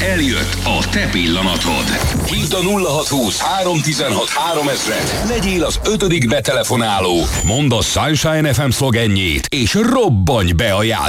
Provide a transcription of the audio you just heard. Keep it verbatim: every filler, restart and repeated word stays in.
Eljött a te pillanatod. Hívd a nulla hatszázhúsz háromszáztizenhat háromezret. Legyél az ötödik betelefonáló. Mondd a Sunshine ef em szlogenjét, és robbanj be a játékba.